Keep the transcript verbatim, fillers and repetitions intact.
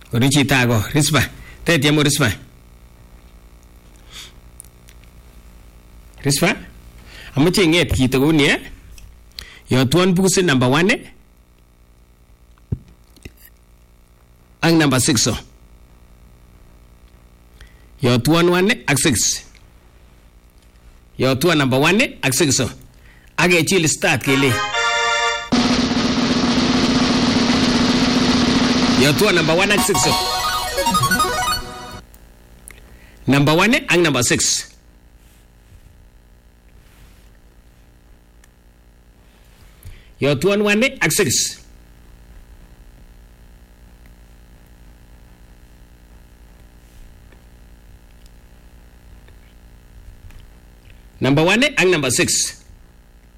Orichita go Rispa. Tetiamo Rispa. Rispa. Amoche nget kito kouni eh. Yotwon bukusit number one eh. Ang number six so. Yotwon one eh ak six. Yotwon number one eh ak six so. Age chill start kele. Yotwon number one ak six so. Number one eh ang number six. Yotwon one eh ak six. Number one eh ang number six.